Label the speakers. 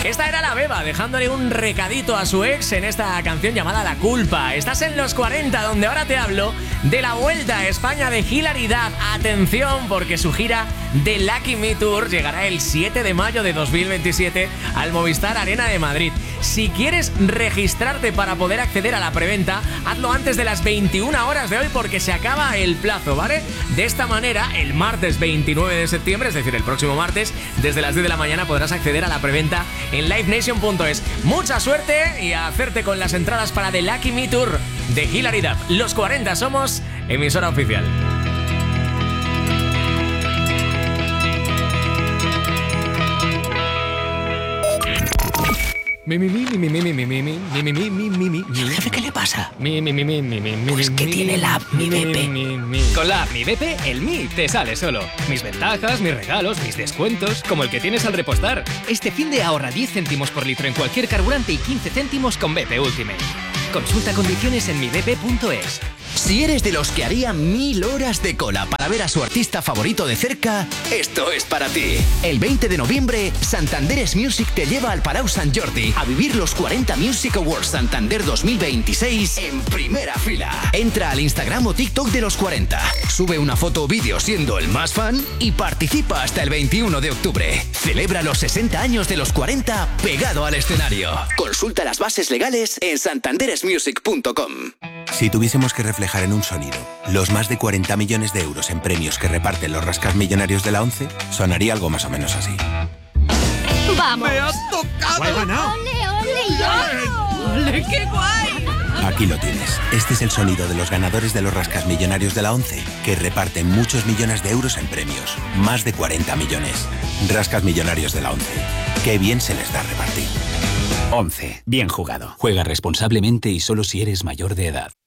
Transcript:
Speaker 1: Esta era la Beba, dejándole un recadito a su ex en esta canción llamada La Culpa. Estás en los 40, donde ahora te hablo de la Vuelta a España de Hilaridad. Atención, porque su gira de Lucky Me Tour llegará el 7 de mayo de 2027 al Movistar Arena de Madrid. Si quieres registrarte para poder acceder a la preventa, hazlo antes de las 21 horas de hoy porque se acaba el plazo, ¿vale? De esta manera, el martes 29 de septiembre, es decir, el próximo martes, desde las 10 de la mañana podrás acceder a la preventa en livenation.es. Mucha suerte y a hacerte con las entradas para The Lucky Me Tour de Hilaridad. Los 40 somos emisora oficial.
Speaker 2: Jefe, ¿qué le pasa?
Speaker 3: Pues que tiene la app Mi BP.
Speaker 2: Con la app Mi BP, el Mi te sale solo. Mis ventajas, mis regalos, mis descuentos, como el que tienes al repostar. Este fin de ahorra 10 céntimos por litro en cualquier carburante y 15 céntimos con BP Ultimate. Consulta condiciones en mibp.es.
Speaker 3: Si eres de los que haría 1000 horas de cola para ver a su artista favorito de cerca, esto es para ti. El 20 de noviembre, Santander's Music te lleva al Palau Sant Jordi a vivir los 40 Music Awards Santander 2026 en primera fila. Entra al Instagram o TikTok de los 40, sube una foto o vídeo siendo el más fan y participa hasta el 21 de octubre. Celebra los 60 años de los 40 pegado al escenario. Consulta las bases legales en santanderesmusic.com.
Speaker 4: Si tuviésemos que reflejar en un sonido los más de 40 millones de euros en premios que reparten los rascasmillonarios de la ONCE, sonaría algo más o menos así.
Speaker 5: ¡Vamos!
Speaker 6: ¡Me has tocado!
Speaker 5: ¡Ole, ole! ¡Yo! ¡Ole, qué guay!
Speaker 4: Aquí lo tienes. Este es el sonido de los ganadores de los rascasmillonarios de la ONCE, que reparten muchos millones de euros en premios. Más de 40 millones. Rascasmillonarios de la ONCE. Qué bien se les da repartir.
Speaker 7: 11. Bien jugado. Juega responsablemente y solo si eres mayor de edad.